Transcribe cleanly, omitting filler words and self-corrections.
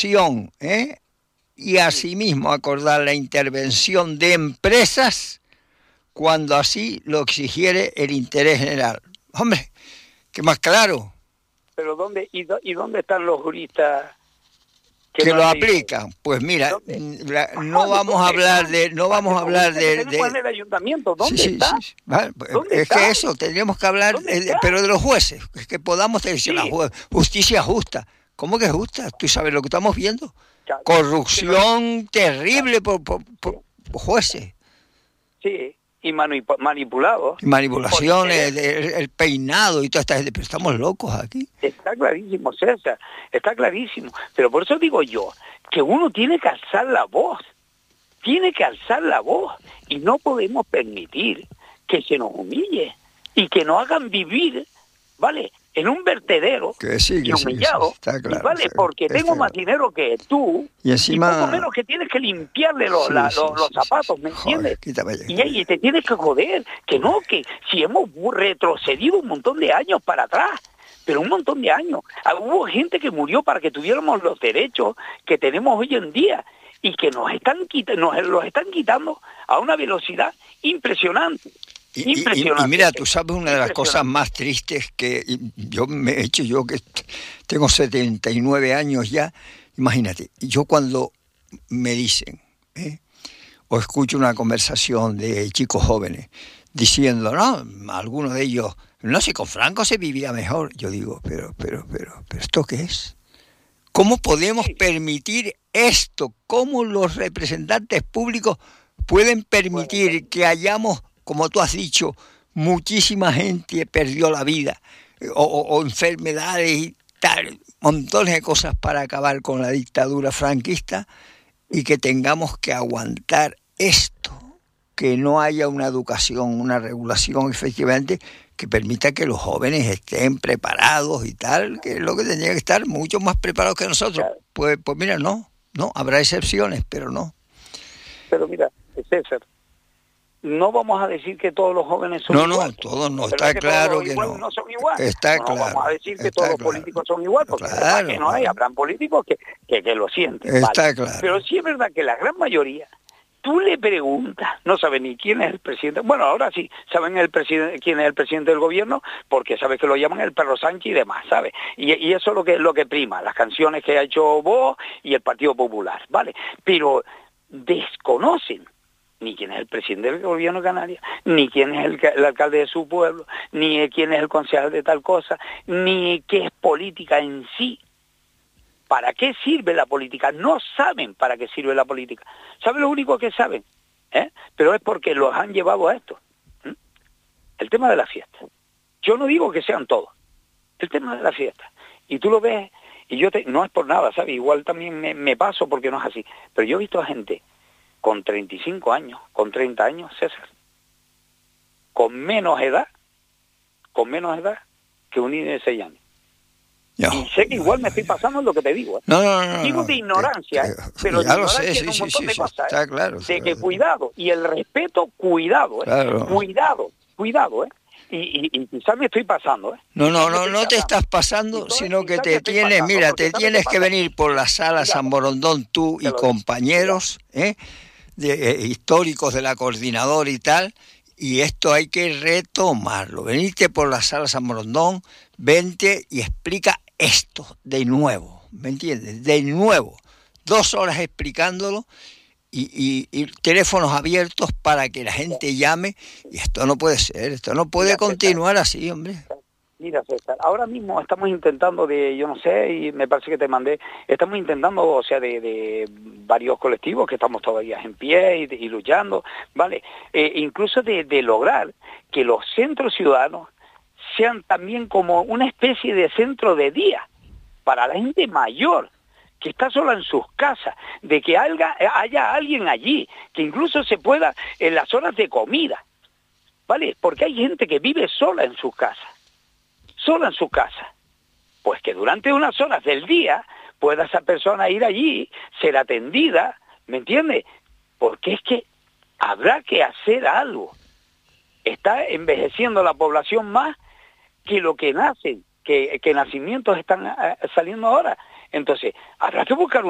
intervención, y asimismo acordar la intervención de empresas cuando así lo exigiere el interés general. Hombre, ¿qué más claro? Pero ¿dónde están los juristas que lo aplican? Pues mira, no vamos a hablar de tenemos en el ayuntamiento. ¿Dónde está? Sí. Vale, es que eso tendríamos que hablar, pero de los jueces, es que podamos tener una justicia justa. ¿Cómo que justa? ¿Tú sabes lo que estamos viendo? Corrupción terrible por jueces. Sí, y manipulados. Y manipulaciones, el peinado y toda esta gente. Pero estamos locos aquí. Está clarísimo, César, está clarísimo. Pero por eso digo yo, que uno tiene que alzar la voz. Tiene que alzar la voz. Y no podemos permitir que se nos humille y que nos hagan vivir, ¿vale?, en un vertedero y humillado, está claro, ¿vale? Porque tengo más dinero que tú y encima poco menos que tienes que limpiarle los zapatos, ¿me entiendes? Y te tienes que joder, que si hemos retrocedido un montón de años para atrás, pero un montón de años. Hubo gente que murió para que tuviéramos los derechos que tenemos hoy en día y que nos los están quitando a una velocidad impresionante. Y mira, tú sabes una de las cosas más tristes que yo que tengo 79 años ya, imagínate, yo cuando me dicen, o escucho una conversación de chicos jóvenes diciendo, no, algunos de ellos, no sé, con Franco se vivía mejor, yo digo, pero ¿esto qué es? ¿Cómo podemos permitir esto? ¿Cómo los representantes públicos pueden permitir que hayamos, como tú has dicho, muchísima gente perdió la vida, o enfermedades y tal, montones de cosas para acabar con la dictadura franquista, y que tengamos que aguantar esto, que no haya una educación, una regulación efectivamente que permita que los jóvenes estén preparados y tal, que es lo que tendría que estar mucho más preparados que nosotros? Pues mira, no, habrá excepciones, pero no. Pero mira, César, no vamos a decir que todos los jóvenes son iguales. No, todos no, está claro que no. No son iguales. Está claro. No vamos a decir que todos los políticos son iguales, porque que no hay, habrán políticos que lo sienten. Está claro. Pero sí es verdad que la gran mayoría, tú le preguntas, no saben ni quién es el presidente. Bueno, ahora sí, saben quién es el presidente del gobierno, porque sabes que lo llaman el perro Sánchez y demás, ¿sabes? Y eso es lo que prima, las canciones que ha hecho Vox y el Partido Popular, ¿vale? Pero desconocen ni quién es el presidente del gobierno de Canarias, ni quién es el alcalde de su pueblo, ni quién es el concejal de tal cosa, ni qué es política en sí. ¿Para qué sirve la política? No saben para qué sirve la política. ¿Saben lo único que saben? Pero es porque los han llevado a esto. El tema de la fiesta. Yo no digo que sean todos. El tema de la fiesta. Y tú lo ves, y no es por nada, ¿sabes? Igual también me paso porque no es así. Pero yo he visto a gente con 35 años, con 30 años, César, con menos edad que un niño de 6 años. Y sé que igual me estoy pasando en lo que te digo. No. Digo de ignorancia, pero ya de lo sé, ignorancia en un montón de cosas. Está claro. De que cuidado, y el respeto, cuidado, Claro. Cuidado, Y quizás me estoy pasando, No te estás pasando, sino que te tienes que venir por la sala San Borondón, tú y compañeros, históricos de la coordinadora y tal, y esto hay que retomarlo. Venite por la sala San Borondón, vente y explica esto de nuevo, ¿me entiendes? De nuevo, 2 horas explicándolo y teléfonos abiertos para que la gente llame, y esto no puede ser, esto no puede continuar así, hombre. Mira, César, ahora mismo estamos intentando yo no sé, y me parece que te mandé, estamos intentando, o sea, de varios colectivos que estamos todavía en pie y luchando, ¿vale? Incluso de lograr que los centros ciudadanos sean también como una especie de centro de día para la gente mayor, que está sola en sus casas, de que haya alguien allí, que incluso se pueda en las horas de comida, ¿vale? Porque hay gente que vive sola en su casa, pues que durante unas horas del día pueda esa persona ir allí, ser atendida, ¿me entiendes? Porque es que habrá que hacer algo. Está envejeciendo la población más que lo que nacen, que nacimientos están saliendo ahora. Entonces, habrá que buscar